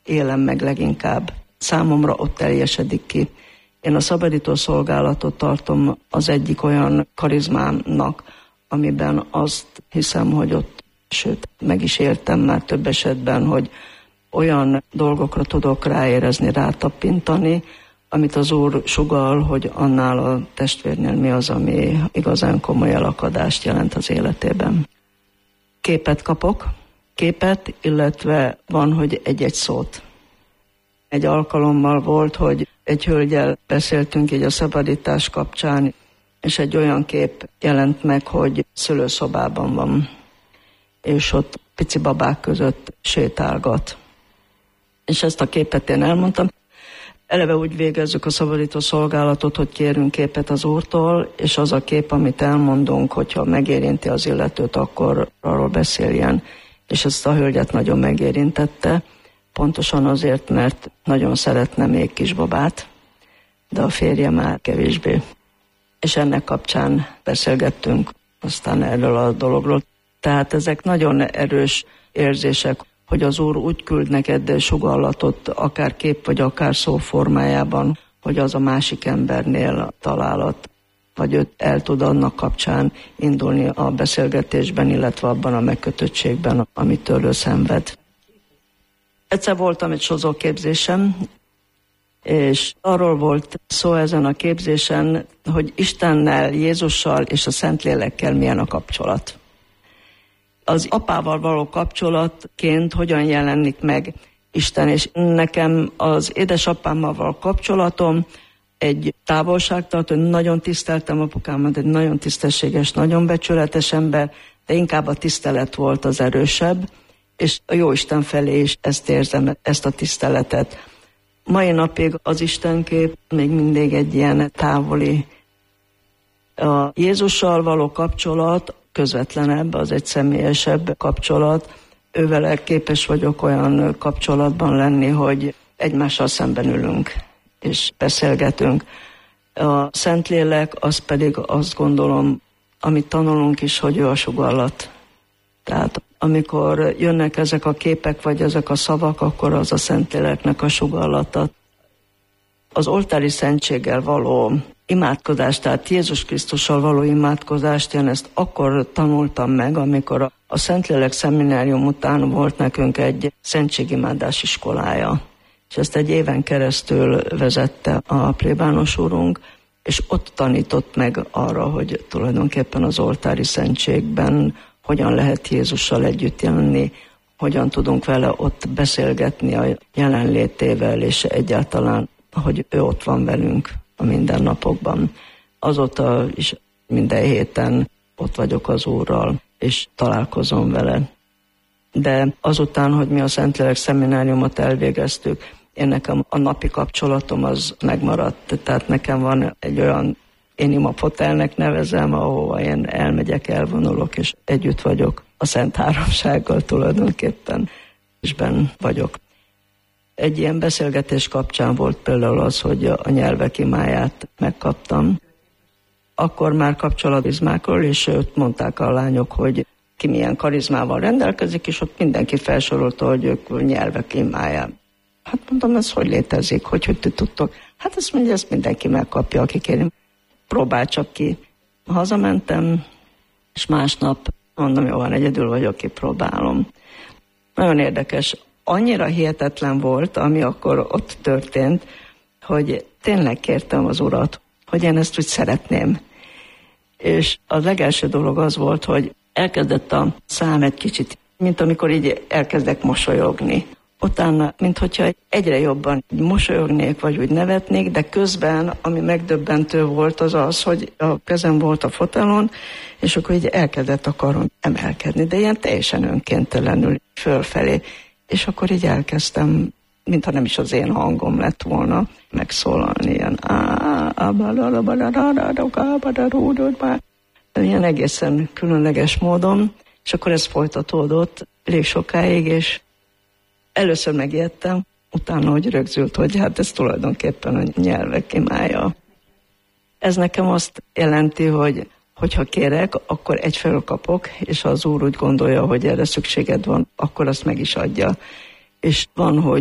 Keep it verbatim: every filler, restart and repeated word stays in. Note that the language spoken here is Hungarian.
élem meg leginkább. Számomra ott teljesedik ki. Én a szabadító szolgálatot tartom az egyik olyan karizmámnak, amiben azt hiszem, hogy ott, sőt, meg is éltem már több esetben, hogy olyan dolgokra tudok ráérezni, rátapintani, amit az Úr sugall, hogy annál a testvérnél mi az, ami igazán komoly elakadást jelent az életében. Képet kapok, képet, illetve van, hogy egy-egy szót. Egy alkalommal volt, hogy egy hölgyel beszéltünk így a szabadítás kapcsán, és egy olyan kép jelent meg, hogy szülőszobában van, és ott pici babák között sétálgat. És ezt a képet én elmondtam. Eleve úgy végezzük a szabadító szolgálatot, hogy kérünk képet az Úrtól, és az a kép, amit elmondunk, hogyha megérinti az illetőt, akkor arról beszéljen. És ezt a hölgyet nagyon megérintette, pontosan azért, mert nagyon szeretne még kisbabát, de a férje már kevésbé. És ennek kapcsán beszélgettünk aztán erről a dologról. Tehát ezek nagyon erős érzések, hogy az Úr úgy küld neked sugallatot, akár kép vagy akár szó formájában, hogy az a másik embernél találat, vagy őt el tud annak kapcsán indulni a beszélgetésben, illetve abban a megkötöttségben, amitől ő szenved. Egyszer voltam egy sozóképzésem, és arról volt szó ezen a képzésen, hogy Istennel, Jézussal és a Szentlélekkel milyen a kapcsolat. Az apával való kapcsolatként hogyan jelenik meg Isten, és nekem az édesapámmal való kapcsolatom egy távolságtartó, nagyon tiszteltem apukámat, egy nagyon tisztességes, nagyon becsületes ember, de inkább a tisztelet volt az erősebb, és a Jóisten felé is ezt érzem, ezt a tiszteletet. Mai napig az Istenkép még mindig egy ilyen távoli. A Jézussal való kapcsolat közvetlenebb, az egy személyesebb kapcsolat. Ővele képes vagyok olyan kapcsolatban lenni, hogy egymással szemben ülünk és beszélgetünk. A Szentlélek az pedig azt gondolom, amit tanulunk is, hogy ő a sugallat. Tehát amikor jönnek ezek a képek, vagy ezek a szavak, akkor az a Szentléleknek a sugallata. Az oltári szentséggel való imádkozást, tehát Jézus Krisztussal való imádkozást, én ezt akkor tanultam meg, amikor a Szentlélek szeminárium után volt nekünk egy szentségimádás iskolája. És ezt egy éven keresztül vezette a plébános úrunk, és ott tanított meg arra, hogy tulajdonképpen az oltári szentségben hogyan lehet Jézussal együtt jelenni, hogyan tudunk vele ott beszélgetni a jelenlétével, és egyáltalán, hogy ő ott van velünk a mindennapokban. Azóta is minden héten ott vagyok az Úrral, és találkozom vele. De azután, hogy mi a Szentlélek szemináriumot elvégeztük, én nekem a napi kapcsolatom az megmaradt. Tehát nekem van egy olyan, én imafotelnek nevezem, ahova én elmegyek, elvonulok, és együtt vagyok a Szent Háromsággal tulajdonképpen, és benn vagyok. Egy ilyen beszélgetés kapcsán volt például az, hogy a nyelvek imáját megkaptam. Akkor már kapcsolatizmákról, és ott mondták a lányok, hogy ki milyen karizmával rendelkezik, és ott mindenki felsorolta, hogy ők nyelvek imáján. Hát mondom, ez hogy létezik, hogy hogy ti tudtok? Hát ezt mondja, ezt mindenki megkapja, aki kéri. Próbál csak ki. Hazamentem, és másnap mondom, jó van, egyedül vagyok, kipróbálom. Nagyon érdekes. Annyira hihetetlen volt, ami akkor ott történt, hogy tényleg kértem az Urat, hogy én ezt úgy szeretném. És a legelső dolog az volt, hogy elkezdett a szám egy kicsit, mint amikor így elkezdek mosolyogni. Utána, minthogyha egyre jobban mosolyognék, vagy úgy nevetnék, de közben, ami megdöbbentő volt, az az, hogy a kezem volt a fotelon, és akkor így elkezdett a karom emelkedni, de ilyen teljesen önkéntelenül fölfelé. És akkor így elkezdtem, mintha nem is az én hangom lett volna, megszólalni, ilyen ilyen egészen különleges módon, és akkor ez folytatódott elég sokáig, és először megijedtem, utána, hogy rögzült, hogy hát ez tulajdonképpen a nyelvek imája. Ez nekem azt jelenti, hogy hogyha kérek, akkor egyfelől kapok, és ha az Úr úgy gondolja, hogy erre szükséged van, akkor azt meg is adja. És van, hogy